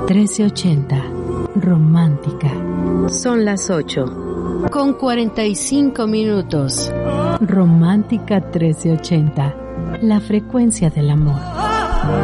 1380. Romántica. Son las 8:45. Romántica 1380. La frecuencia del amor.